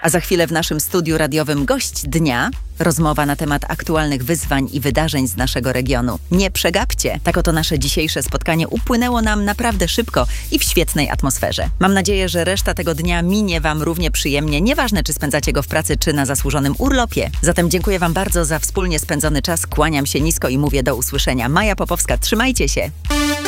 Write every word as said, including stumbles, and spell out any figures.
A za chwilę w naszym studiu radiowym gość dnia, rozmowa na temat aktualnych wyzwań i wydarzeń z naszego regionu. Nie przegapcie! Tak oto nasze dzisiejsze spotkanie upłynęło nam naprawdę szybko i w świetnej atmosferze. Mam nadzieję, że reszta tego dnia minie Wam równie przyjemnie, nieważne czy spędzacie go w pracy, czy na zasłużonym urlopie. Zatem dziękuję Wam bardzo za wspólnie spędzony czas, kłaniam się nisko i mówię do usłyszenia. Maja Popowska, trzymajcie się!